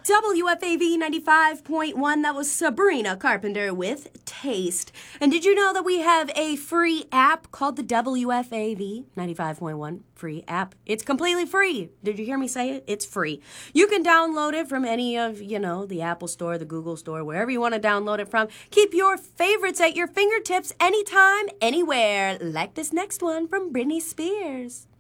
WFAV 95.1, that was Sabrina Carpenter with Taste. And did you know that we have a free app called the WFAV 95.1 free app? It's completely free. Did you hear me say it? It's free. You can download it from any of, the Apple Store, the Google Store, wherever you want to download it from. Keep your favorites at your fingertips anytime, anywhere, like this next one from Britney Spears.